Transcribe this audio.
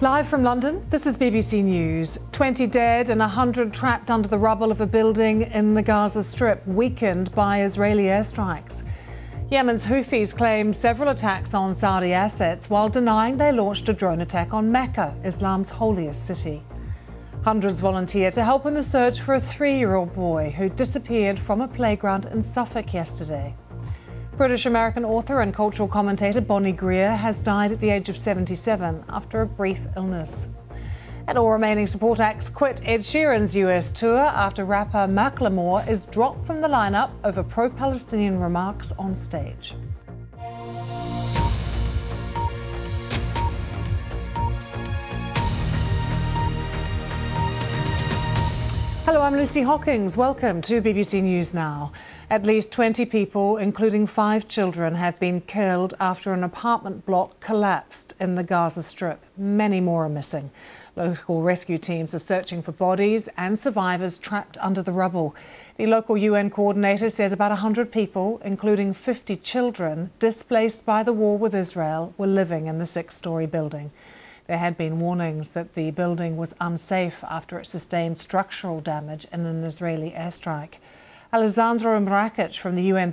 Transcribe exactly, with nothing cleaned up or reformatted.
Live from London, this is B B C News. twenty dead and one hundred trapped under the rubble of a building in the Gaza Strip, weakened by Israeli airstrikes. Yemen's Houthis claim several attacks on Saudi assets while denying they launched a drone attack on Mecca, Islam's holiest city. Hundreds volunteer to help in the search for a three-year-old boy who disappeared from a playground in Suffolk yesterday. British-American author and cultural commentator Bonnie Greer has died at the age of seventy-seven after a brief illness. And all remaining support acts quit Ed Sheeran's U S tour after rapper Macklemore is dropped from the lineup over pro-Palestinian remarks on stage. Hello, I'm Lucy Hockings. Welcome to B B C News Now. At least twenty people, including five children, have been killed after an apartment block collapsed in the Gaza Strip. Many more are missing. Local rescue teams are searching for bodies and survivors trapped under the rubble. The local U N coordinator says about one hundred people, including fifty children, displaced by the war with Israel, were living in the six-storey building. There had been warnings that the building was unsafe after it sustained structural damage in an Israeli airstrike. Alessandro Mrakic from the U N